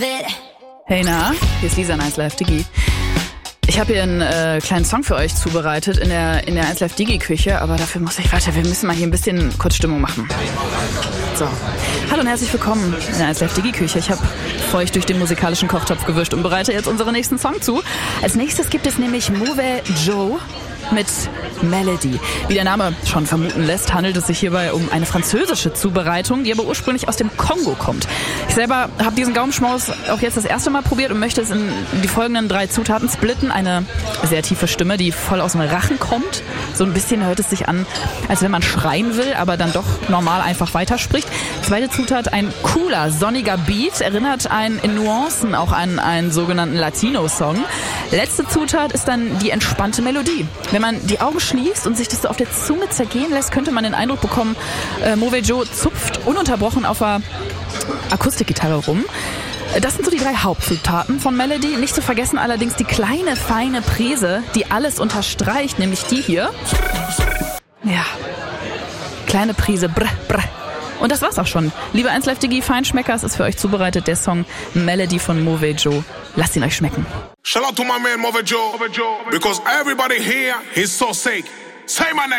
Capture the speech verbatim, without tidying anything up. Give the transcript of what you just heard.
Hey na, hier ist Lisa in eins Live Digi. Ich habe hier einen äh, kleinen Song für euch zubereitet in der in der eins Live Digi Küche, aber dafür muss ich weiter. Wir müssen mal hier ein bisschen kurz Stimmung machen. So, hallo und herzlich willkommen in der eins Live Digi Küche. Ich habe feucht durch den musikalischen Kochtopf gewischt und bereite jetzt unseren nächsten Song zu. Als nächstes gibt es nämlich Mauvais Joe mit Melody. Wie der Name schon vermuten lässt, handelt es sich hierbei um eine französische Zubereitung, die aber ursprünglich aus dem Kongo kommt. Ich selber habe diesen Gaumenschmaus auch jetzt das erste Mal probiert und möchte es in die folgenden drei Zutaten splitten. Eine sehr tiefe Stimme, die voll aus dem Rachen kommt. So ein bisschen hört es sich an, als wenn man schreien will, aber dann doch normal einfach weiterspricht. Zweite Zutat, ein cooler, sonniger Beat, erinnert einen in Nuancen auch an einen sogenannten Latino-Song. Letzte Zutat ist dann die entspannte Melodie. Wenn man die Augen schließt und sich das so auf der Zunge zergehen lässt, könnte man den Eindruck bekommen, äh, Mauvais Joe zupft ununterbrochen auf der Akustikgitarre rum. Das sind so die drei Hauptzutaten von Melody. Nicht zu vergessen allerdings die kleine, feine Prise, die alles unterstreicht, nämlich die hier. Ja, kleine Prise, brr, brr. Und das war's auch schon. Liebe eins Live Digi Feinschmecker, es ist für euch zubereitet der Song Melody von Mauvais Joe. Lasst ihn euch schmecken. Shout out to my man Mauvais Joe, because everybody here is so sick. Say my name.